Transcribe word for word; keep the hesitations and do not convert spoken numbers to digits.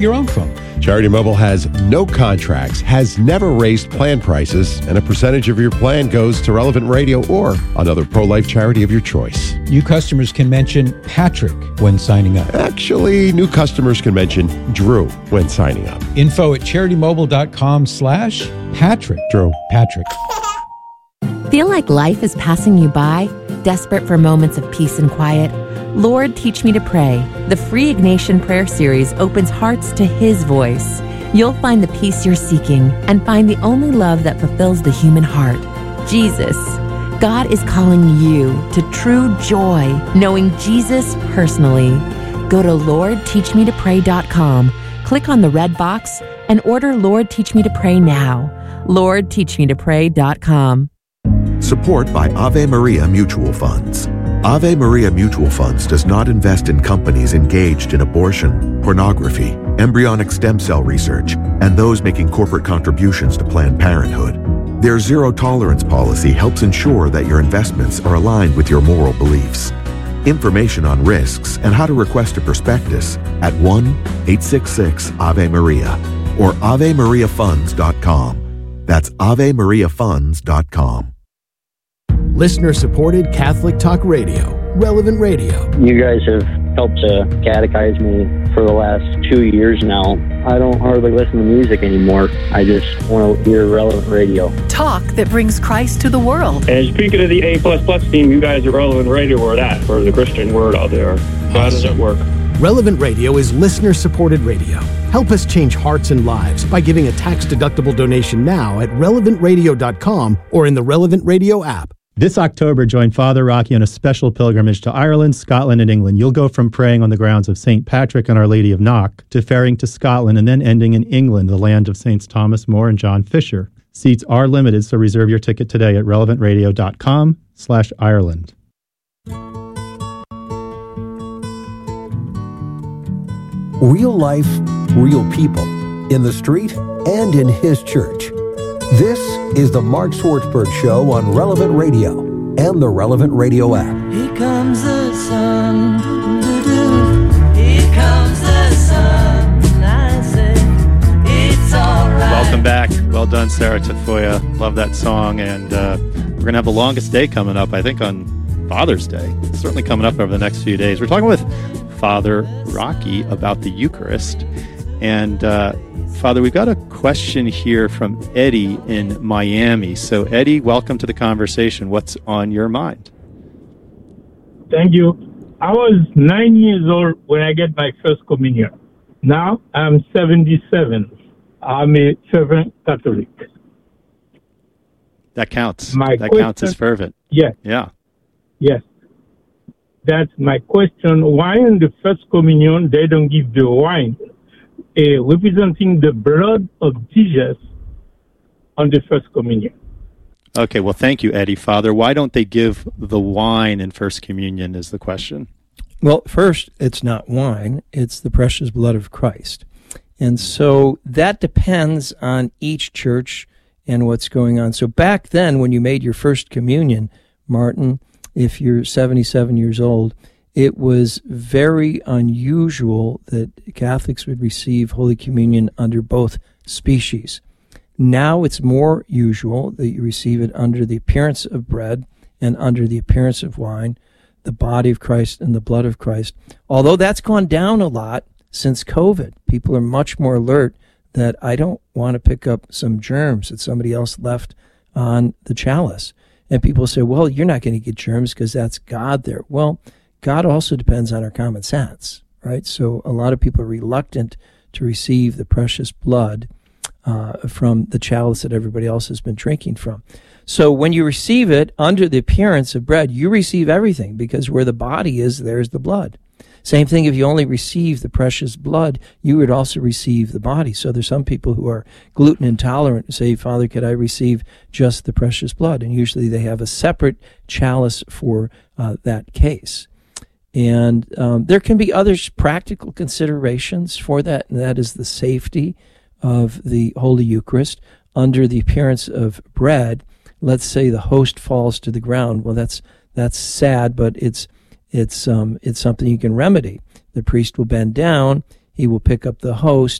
your own phone. Charity Mobile has no contracts, has never raised plan prices, and a percentage of your plan goes to Relevant Radio or another pro-life charity of your choice. New customers can mention Patrick when signing up. Actually, new customers can mention Drew when signing up. Info at CharityMobile.com slash Patrick. Drew. Patrick. Feel like life is passing you by? Desperate for moments of peace and quiet? Lord, Teach Me to Pray. The free Ignatian prayer series opens hearts to His voice. You'll find the peace you're seeking and find the only love that fulfills the human heart, Jesus. God is calling you to true joy, knowing Jesus personally. Go to Lord Teach Me to Pray dot com, click on the red box, and order Lord Teach Me to Pray now. Lord Teach Me to Pray dot com. Support by Ave Maria Mutual Funds. Ave Maria Mutual Funds does not invest in companies engaged in abortion, pornography, embryonic stem cell research, and those making corporate contributions to Planned Parenthood. Their zero-tolerance policy helps ensure that your investments are aligned with your moral beliefs. Information on risks and how to request a prospectus at one eight six six Ave Maria or Ave Maria Funds dot com. That's Ave Maria Funds dot com. Listener-supported Catholic Talk Radio, Relevant Radio. You guys have helped to catechize me for the last two years now. I don't hardly listen to music anymore. I just want to hear Relevant Radio. Talk that brings Christ to the world. And speaking of the A plus plus team, you guys are Relevant Radio where that for the Christian word out there. How does it work? Relevant Radio is listener-supported radio. Help us change hearts and lives by giving a tax-deductible donation now at relevant radio dot com or in the Relevant Radio app. This October, join Father Rocky on a special pilgrimage to Ireland, Scotland, and England. You'll go from praying on the grounds of Saint Patrick and Our Lady of Knock to ferrying to Scotland and then ending in England, the land of Saints Thomas More and John Fisher. Seats are limited, so reserve your ticket today at relevant radio dot com slash Ireland. Real life, real people, in the street and in His church. This is the Mark Swartzberg Show on Relevant Radio and the Relevant Radio app. Here comes the sun, here comes the sun, I say, it's all right. Welcome back. Well done, Sarah Tafoya. Love that song, and uh, we're going to have the longest day coming up, I think, on Father's Day. It's certainly coming up over the next few days. We're talking with Father Rocky about the Eucharist, and uh, Father, we've got a question here from Eddie in Miami. So, Eddie, welcome to the conversation. What's on your mind? Thank you. I was nine years old when I get my first communion. Now I'm seventy-seven. I'm a fervent Catholic. That counts. My that question, counts as fervent. Yes. Yeah. Yes. That's my question. Why in the first communion they don't give the wine? Uh, representing the blood of Jesus on the first communion. Okay, well, thank you, Eddie. Father, why don't they give the wine in First Communion is the question. Well, first, it's not wine. It's the precious blood of Christ. And so that depends on each church and what's going on. So back then, when you made your first communion, Martin, if you're seventy-seven years old, it was very unusual that Catholics would receive Holy Communion under both species. Now it's more usual that you receive it under the appearance of bread and under the appearance of wine, the body of Christ and the blood of Christ. Although that's gone down a lot since COVID. People are much more alert that I don't want to pick up some germs that somebody else left on the chalice. And people say, well, you're not going to get germs because that's God there. Well, God also depends on our common sense, right? So a lot of people are reluctant to receive the precious blood uh, from the chalice that everybody else has been drinking from. So when you receive it under the appearance of bread, you receive everything because where the body is, there's the blood. Same thing if you only receive the precious blood, you would also receive the body. So there's some people who are gluten intolerant and say, Father, could I receive just the precious blood? And usually they have a separate chalice for uh, that case. And um, there can be other practical considerations for that, and that is the safety of the Holy Eucharist. Under the appearance of bread, let's say the host falls to the ground. Well, that's that's sad, but it's it's um it's something you can remedy. The priest will bend down, he will pick up the host,